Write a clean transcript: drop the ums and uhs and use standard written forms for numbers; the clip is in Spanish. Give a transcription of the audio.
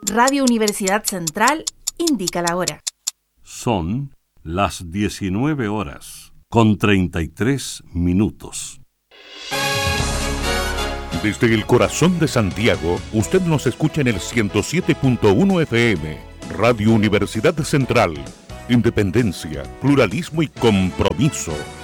Radio Universidad Central indica la hora. Son las 19:33. Desde el corazón de Santiago, usted nos escucha en el 107.1 FM, Radio Universidad Central. Independencia, pluralismo y compromiso.